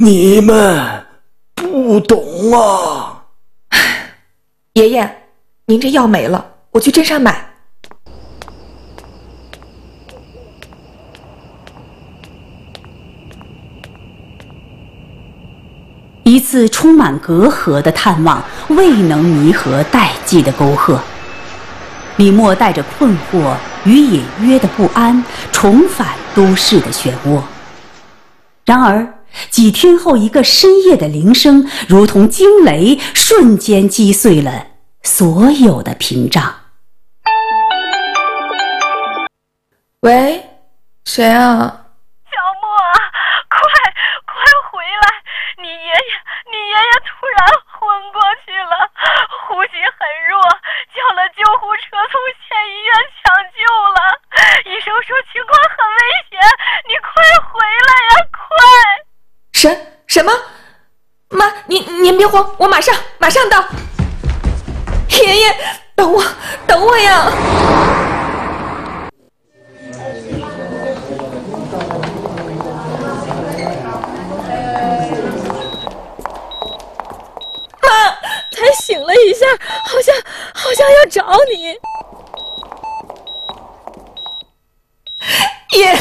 你们不懂啊。 爷爷，您这药没了，我去镇上买。 一次充满隔阂的探望，未能弥合代际的沟壑。李默带着困惑与隐约的不安，重返都市的漩涡。然而几天后，一个深夜的铃声如同惊雷，瞬间击碎了所有的屏障。 喂，谁啊？ 小莫，快回来！你爷爷突然昏过去了，呼吸很弱，叫了救护车从县医院抢救了。医生说情况很危险，你快回来呀，快！ 什么？妈，您别慌，我马上到。爷爷，等我呀！妈，才醒了一下，好像要找你。爷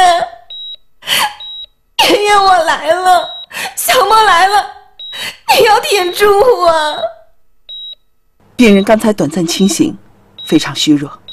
爷，我来了，小莫来了，你要挺住啊！ 病人刚才短暂清醒，非常虚弱。